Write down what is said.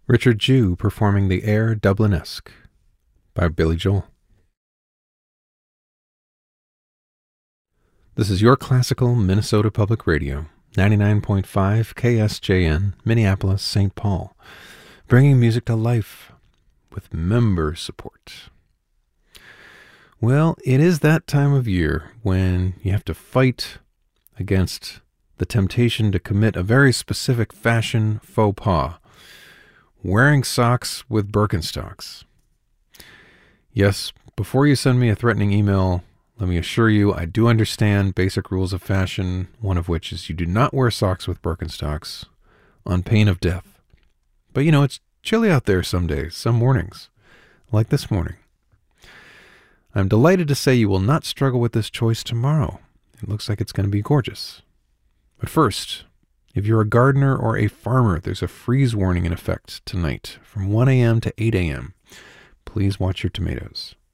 Richard Jew performing the air Dublinesque by Billy Joel. This is your classical Minnesota Public Radio, 99.5 KSJN, Minneapolis, St. Paul, bringing music to life with member support. Well, it is that time of year when you have to fight against the temptation to commit a very specific fashion faux pas, wearing socks with Birkenstocks. Yes, before you send me a threatening email, let me assure you I do understand basic rules of fashion, one of which is you do not wear socks with Birkenstocks on pain of death. But it's chilly out there some days, some mornings, like this morning. I'm delighted to say you will not struggle with this choice tomorrow. It looks like it's going to be gorgeous. But first, if you're a gardener or a farmer, there's a freeze warning in effect tonight from 1 a.m. to 8 a.m. Please watch your tomatoes.